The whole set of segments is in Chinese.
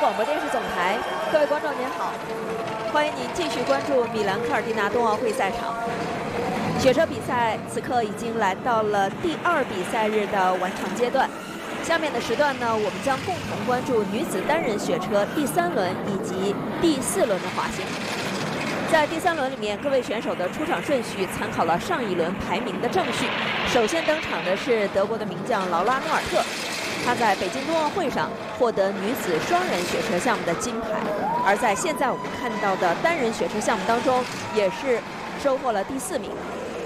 广播电视总台，各位观众您好，欢迎您继续关注米兰科尔蒂纳冬奥会赛场。雪车比赛此刻已经来到了第2比赛日的完场阶段。下面的时段呢，我们将共同关注女子单人雪车第3轮以及第4轮的滑行。在第3轮里面，各位选手的出场顺序参考了上一轮排名的正序。首先登场的是德国的名将劳拉·诺尔特。她在北京冬奥会上获得女子双人雪车项目的金牌，而在现在我们看到的单人雪车项目当中，也是收获了第4名。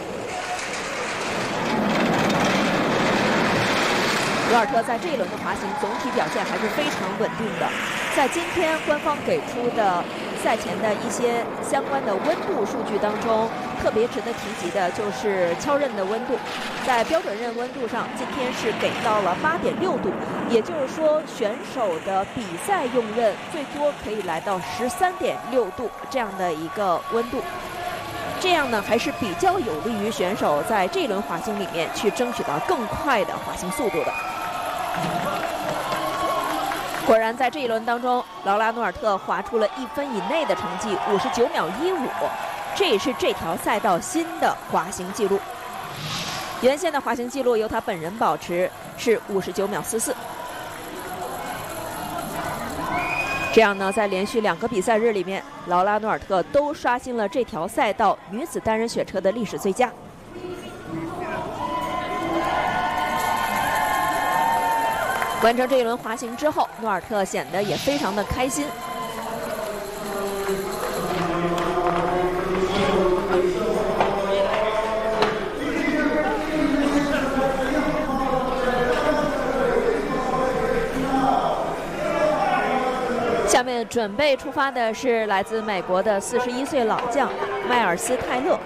罗尔特在这一轮的滑行总体表现还是非常稳定的。在今天官方给出的赛前的一些相关的温度数据当中，特别值得提及的就是敲刃的温度。在标准刃温度上，今天是给到了8.6度，也就是说选手的比赛用刃最多可以来到13.6度这样的一个温度。这样呢，还是比较有利于选手在这一轮滑行里面去争取到更快的滑行速度的。果然，在这一轮当中，劳拉·诺尔特滑出了1分以内的成绩，59秒15，这也是这条赛道新的滑行记录。原先的滑行记录由他本人保持，是59秒44。这样呢，在连续2个比赛日里面，劳拉·诺尔特都刷新了这条赛道女子单人雪车的历史最佳。完成这一轮滑行之后，诺尔特显得也非常的开心。下面准备出发的是来自美国的41岁老将迈尔斯·泰勒。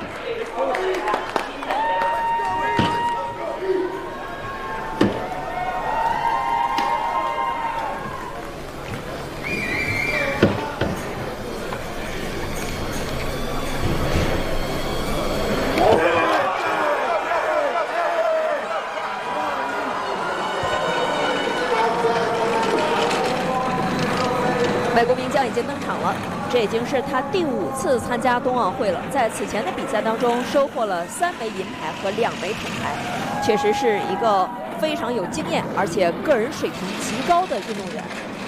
美国名将已经登场了，这已经是他第5次参加冬奥会了。在此前的比赛当中，收获了3枚银牌和2枚铜牌，确实是一个非常有经验而且个人水平极高的运动员。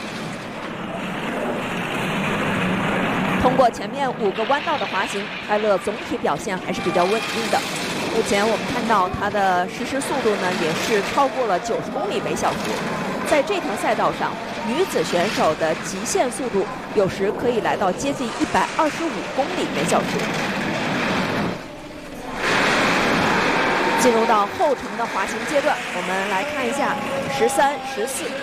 通过前面5个弯道的滑行，泰勒总体表现还是比较稳定的。目前我们看到他的实时速度呢，也是超过了90公里每小时。在这条赛道上，女子选手的极限速度有时可以来到接近125公里每小时。进入到后程的滑行阶段，我们来看一下13、14